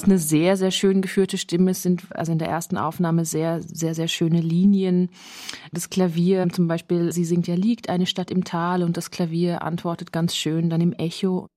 ist eine sehr, sehr schön geführte Stimme. Es sind also in der ersten Aufnahme sehr, sehr, sehr schöne Linien. Das Klavier zum Beispiel, sie singt ja "Liegt eine Stadt im Tal" und das Klavier antwortet ganz schön dann im Echo.